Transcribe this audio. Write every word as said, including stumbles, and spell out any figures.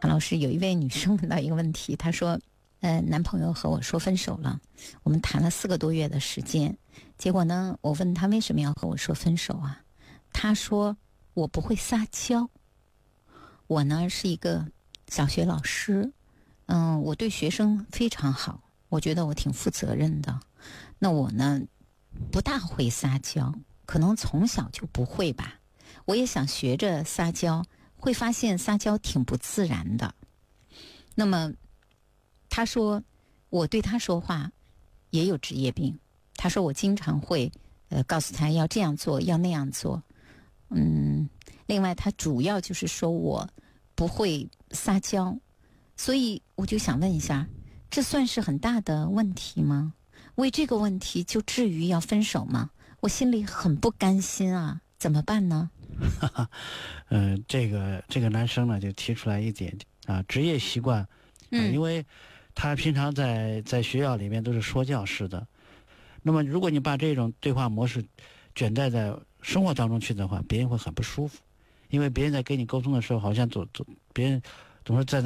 韩老师，有一位女生问到一个问题，她说呃，男朋友和我说分手了，我们谈了四个多月的时间，结果呢，我问他为什么要和我说分手啊？他说我不会撒娇。我呢是一个小学老师，嗯，我对学生非常好，我觉得我挺负责任的。那我呢不大会撒娇，可能从小就不会吧。我也想学着撒娇，会发现撒娇挺不自然的。那么他说我对他说话也有职业病，他说我经常会呃告诉他要这样做要那样做。嗯，另外他主要就是说我不会撒娇，所以我就想问一下，这算是很大的问题吗？为这个问题就至于要分手吗？我心里很不甘心啊，怎么办呢？ 嗯、呃，这个这个男生呢就提出来一点啊，职业习惯，呃、嗯，因为他平常在在学校里面都是说教式的，那么如果你把这种对话模式卷带在生活当中去的话，别人会很不舒服，因为别人在跟你沟通的时候，好像总总别人总是在那